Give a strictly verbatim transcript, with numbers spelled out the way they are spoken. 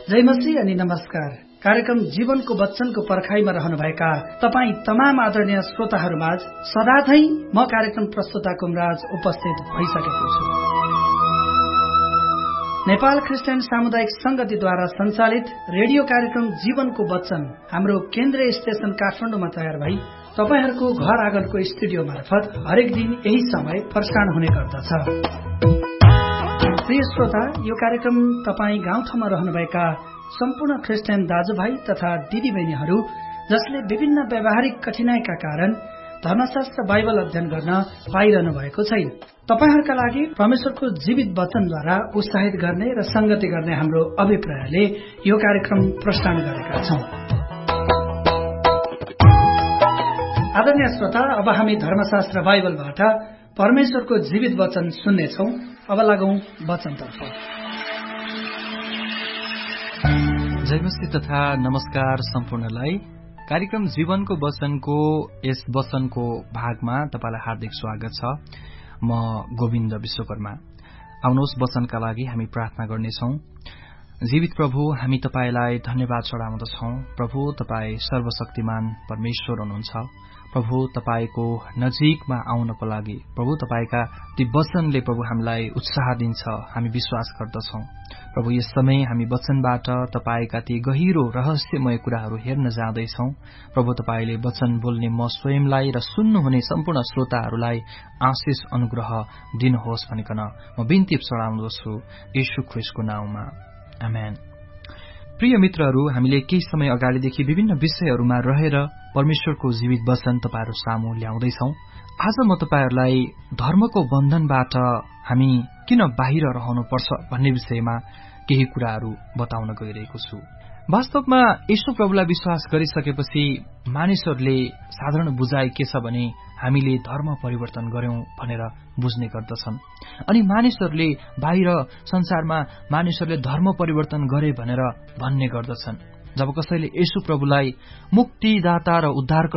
जय मसीह अनि नमस्कार। कार्यक्रम जीवनको वचनको पर्खाइमा रहनुभएका तपाई तमाम आदरणीय श्रोताहरूमाझ सदाझै म कार्यक्रम प्रस्तुता कुमराज उपस्थित भइसकेको छु। नेपाल क्रिस्चियन सामुदायिक संगतिद्वारा सञ्चालित रेडियो कार्यक्रम जीवनको वचन हाम्रो केन्द्रीय स्टेशन काठमाडौँमा तयार भई तपाईहरूको घर आँगनको स्टुडियो मार्फत हरेक दिन यही समय प्रसारण हुने गर्दछ। प्रिय श्रोता, यो कार्यक्रम तपाई गाउँठाउँमा रहनुभएका सम्पूर्ण क्रिस्चियन दाजुभाइ तथा दिदीबहिनीहरू जसले विभिन्न व्यावहारिक कठिनाईका कारण धर्मशास्त्र बाइबल अध्ययन गर्न पाइरहनु भएको छैन, तपाईहरूका लागि परमेश्वरको जीवित वचनद्वारा उत्साहित गर्ने र संगति गर्ने हाम्रो अभिप्रायले यो कार्यक्रम प्रसारण गरेका छौं। आदरणीय श्रोता, अब हामी धर्मशास्त्र बाइबलबाट परमेश्वरको जीवित वचन सुन्नेछौं। अब लागौं वचनतर्फ। जय मसीह तथा नमस्कार सम्पूर्णलाई। कार्यक्रम जीवनको वचनको यस वचनको भागमा तपाईलाई हार्दिक स्वागत छ। म गोविन्द विश्वकर्मा। आउनुहोस् वचनका लागि हामी प्रार्थना गर्नेछौं। जीवित प्रभु, हामी तपाईलाई धन्यवाद चढाउँदछौं। प्रभु, तपाई सर्वशक्तिमान परमेश्वर हुनुहुन्छ। प्रभु, तपाईको नजिकमा आउनको लागि प्रभु तपाईका ती वचनले प्रभु हामीलाई उत्साह दिन्छ, हामी विश्वास गर्दछौं। प्रभु, यस समय हामी वचनबाट तपाईका ती गहिरो रहस्यमय कुराहरू हेर्न जाँदैछौं। प्रभु, तपाईले वचन बोल्ने म स्वयंलाई र सुन्नुहुने सम्पूर्ण श्रोताहरूलाई आशिष अनुग्रह दिनुहोस् भनिकन म बिन्ती चढाउँदछु येशू ख्रीष्टको नाउँमा, आमेन। प्रिय मित्रहरू, हामीले केही समय अगाडिदेखि विभिन्न विषयहरूमा रहेर परमेश्वरको जीवित वचन तपाईहरू सामु ल्याउँदैछौं। आज म तपाईहरूलाई धर्मको बन्धनबाट हामी किन बाहिर रहनुपर्छ भन्ने विषयमा केही कुराहरू बताउन गइरहेको छु। वास्तवमा येशू प्रभुलाई विश्वास गरिसकेपछि मानिसहरूले साधारण बुझाइ के छ भने हामीले धर्म परिवर्तन गर्यौं भनेर बुझ्ने गर्दछन्। अनि मानिसहरूले बाहिर संसारमा मानिसहरूले धर्म परिवर्तन गरे भनेर भन्ने गर्दछन्। जब कसैले येशू प्रभुलाई मुक्तिदाता र उद्धारकर्ता